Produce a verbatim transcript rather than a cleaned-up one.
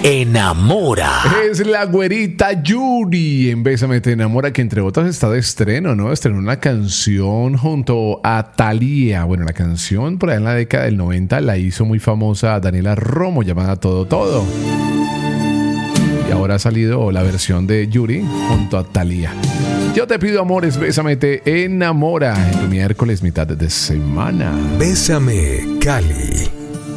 enamora. Es la güerita Yuri en Bésame te enamora, que entre otras está de estreno, ¿no? Estrenó una canción junto a Thalía. Bueno, la canción por ahí en la década del noventa la hizo muy famosa Daniela Romo, llamada Todo Todo. Y ahora ha salido la versión de Yuri junto a Thalía. Yo te pido amores, Bésame te enamora, en tu miércoles mitad de semana. Bésame, Cali.